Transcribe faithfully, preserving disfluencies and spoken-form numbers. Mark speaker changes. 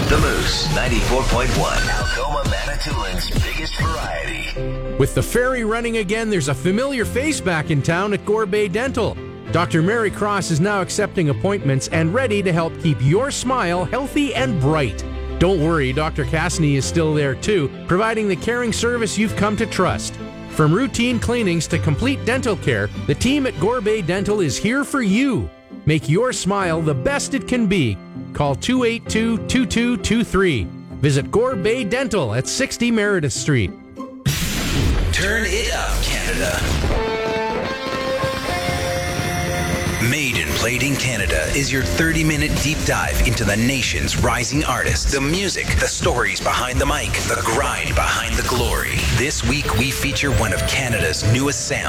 Speaker 1: The Moose, ninety-four point one. Algoma, Manitoulин's biggest variety.
Speaker 2: With the ferry running again, there's a familiar face back in town at Gore Bay Dental. Doctor Mary Cross is now accepting appointments and ready to help keep your smile healthy and bright. Don't worry, Doctor Cassidy is still there too, providing the caring service you've come to trust. From routine cleanings to complete dental care, the team at Gore Bay Dental is here for you. Make your smile the best it can be. Call two eight two, two two two three. Visit Gore Bay Dental at sixty Meredith Street.
Speaker 1: Turn it up, Canada. Made and Played in Canada is your thirty-minute deep dive into the nation's rising artists, the music, the stories behind the mic, the grind behind the glory. This week, we feature one of Canada's newest sounds.